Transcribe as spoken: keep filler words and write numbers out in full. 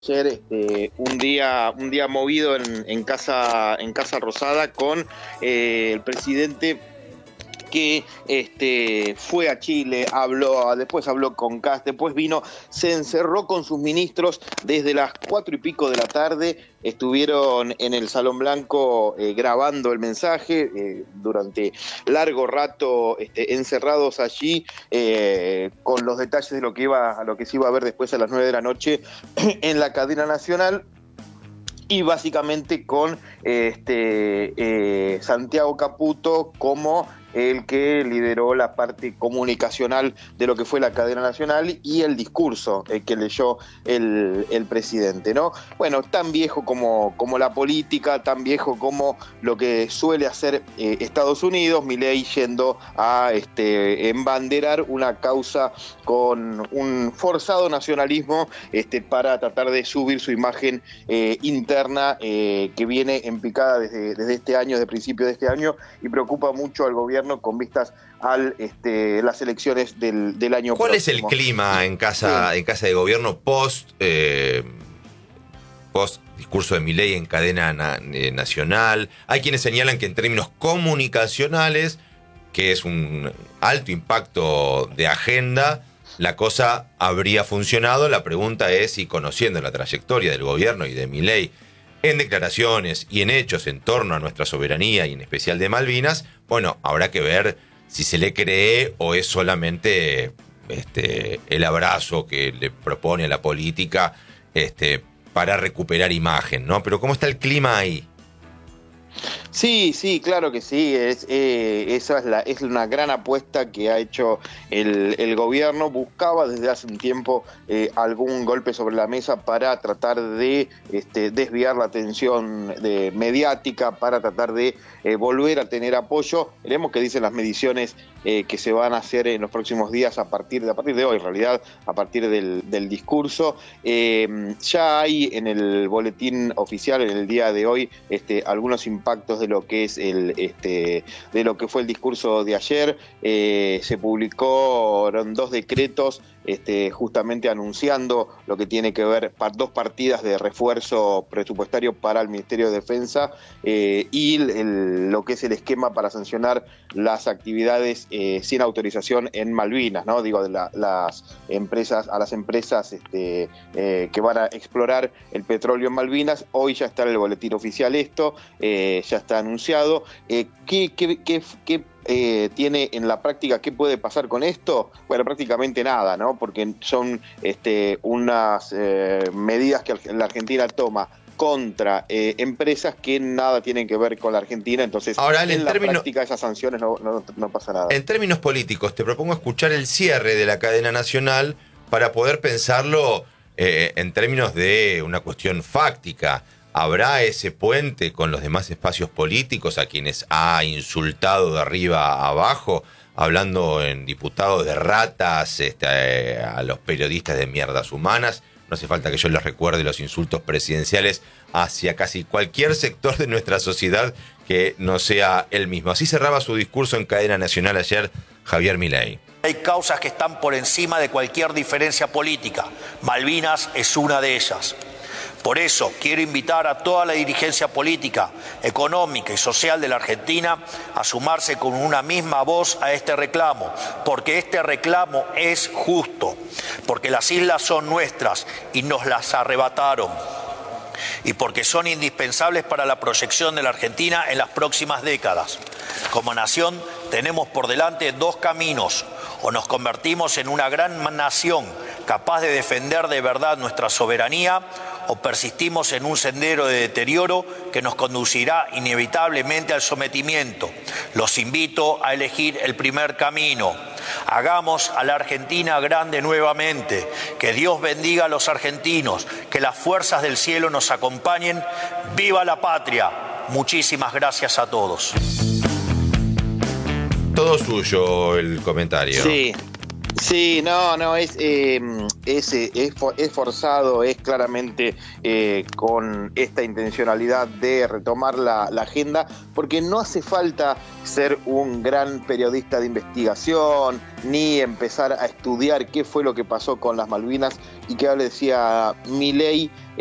Ayer este, un día un día movido en, en casa en Casa Rosada con eh, el presidente que este, fue a Chile, habló, después habló con Kast, después vino, se encerró con sus ministros desde las cuatro y pico de la tarde, estuvieron en el Salón Blanco eh, grabando el mensaje eh, durante largo rato este, encerrados allí eh, con los detalles de lo que iba, a lo que se iba a ver después a las nueve de la noche en la cadena nacional. Y básicamente con este, eh, Santiago Caputo como el que lideró la parte comunicacional de lo que fue la cadena nacional y el discurso eh, que leyó el, el presidente, ¿no? Bueno, tan viejo como, como la política, tan viejo como lo que suele hacer eh, Estados Unidos, Milei yendo a este, embanderar una causa con un forzado nacionalismo este, para tratar de subir su imagen eh, interna eh, que viene en picada desde, desde este año, desde principio de este año, y preocupa mucho al gobierno con vistas a este, las elecciones del, del año ¿Cuál próximo. es el clima en casa, sí. en casa de gobierno post, eh, post discurso de Milei en cadena na, eh, nacional? Hay quienes señalan que en términos comunicacionales, que es un alto impacto de agenda, la cosa habría funcionado. La pregunta es si, conociendo la trayectoria del gobierno y de Milei en declaraciones y en hechos en torno a nuestra soberanía y en especial de Malvinas, bueno, habrá que ver si se le cree o es solamente este, el abrazo que le propone a la política este, para recuperar imagen, ¿no? Pero ¿cómo está el clima ahí? Sí, sí, claro que sí, es, eh, esa es, la, es una gran apuesta que ha hecho el, el gobierno. Buscaba desde hace un tiempo eh, algún golpe sobre la mesa para tratar de este, desviar la atención de, mediática, para tratar de eh, volver a tener apoyo. Veremos qué dicen las mediciones eh, que se van a hacer en los próximos días a partir de, a partir de hoy, en realidad, a partir del, del discurso. Eh, ya hay en el boletín oficial, en el día de hoy, este, algunos impactos de lo que es el este de lo que fue el discurso de ayer. Eh, se publicaron dos decretos este, justamente anunciando lo que tiene que ver par, dos partidas de refuerzo presupuestario para el Ministerio de Defensa eh, y el, el, lo que es el esquema para sancionar las actividades eh, sin autorización en Malvinas, ¿no? Digo, de la, las empresas, a las empresas este, eh, que van a explorar el petróleo en Malvinas. Hoy ya está en el boletín oficial esto, eh, ya está anunciado. Eh, ¿Qué, qué, qué, qué eh, tiene en la práctica? ¿Qué puede pasar con esto? Bueno, prácticamente nada, ¿no? Porque son este, unas eh, medidas que la Argentina toma contra eh, empresas que nada tienen que ver con la Argentina. Entonces, ahora, en, en la término, práctica esas sanciones no, no, no pasa nada. En términos políticos, te propongo escuchar el cierre de la cadena nacional para poder pensarlo eh, en términos de una cuestión fáctica. ¿Habrá ese puente con los demás espacios políticos a quienes ha insultado de arriba a abajo, hablando en diputados de ratas, este, eh, a los periodistas de mierdas humanas? No hace falta que yo les recuerde los insultos presidenciales hacia casi cualquier sector de nuestra sociedad que no sea él mismo. Así cerraba su discurso en cadena nacional ayer Javier Milei. Hay causas que están por encima de cualquier diferencia política. Malvinas es una de ellas. Por eso quiero invitar a toda la dirigencia política, económica y social de la Argentina a sumarse con una misma voz a este reclamo, porque este reclamo es justo, porque las islas son nuestras y nos las arrebataron, y porque son indispensables para la proyección de la Argentina en las próximas décadas. Como nación tenemos por delante dos caminos: o nos convertimos en una gran nación capaz de defender de verdad nuestra soberanía, o persistimos en un sendero de deterioro que nos conducirá inevitablemente al sometimiento. Los invito a elegir el primer camino. Hagamos a la Argentina grande nuevamente. Que Dios bendiga a los argentinos, que las fuerzas del cielo nos acompañen. ¡Viva la patria! Muchísimas gracias a todos. Todo suyo el comentario. Sí. Sí, no, no, es, eh, es, es, es forzado, es claramente eh, con esta intencionalidad de retomar la, la agenda, porque no hace falta ser un gran periodista de investigación, ni empezar a estudiar qué fue lo que pasó con las Malvinas, y que ahora decía Milei,